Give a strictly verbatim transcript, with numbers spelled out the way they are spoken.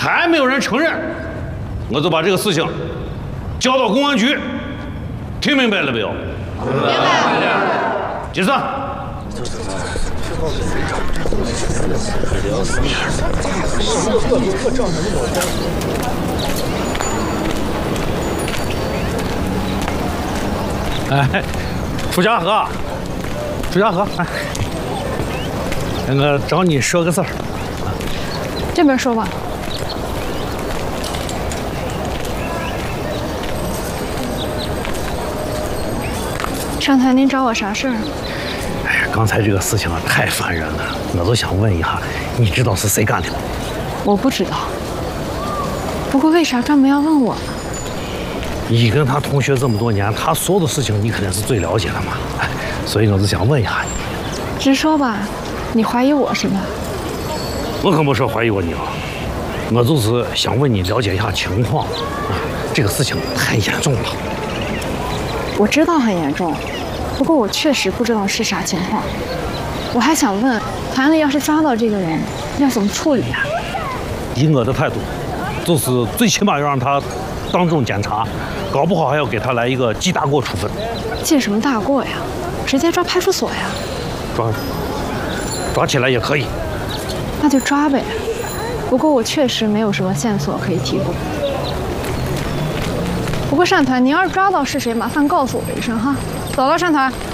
还没有人承认，我就把这个事情交到公安局。听明白了没有？明白了。解散。哎，楚家河，楚家河，哎，那个找你说个事儿。 这边说吧。上台，您找我啥事儿？ 哎呀，刚才这个事情啊，太烦人了，我就想问一下，你知道是谁干的吗？ 我不知道。不过为啥专门要问我呢？ 你跟他同学这么多年，他所有的事情你肯定是最了解的嘛，哎，所以我就想问一下你。 直说吧，你怀疑我是吧？ 我可不是怀疑过你啊，我就是想问你了解一下情况啊，这个事情太严重了。 我知道很严重，不过我确实不知道是啥情况。我还想问，团里要是抓到这个人，要怎么处理呀？ 以我的态度，就是最起码要让他当众检查，搞不好还要给他来一个记大过处分。 记什么大过呀？直接抓派出所呀？ 抓，抓起来也可以。 那就抓呗。不过我确实没有什么线索可以提供。不过单团，您要是抓到是谁，麻烦告诉我一声哈。走了，单团。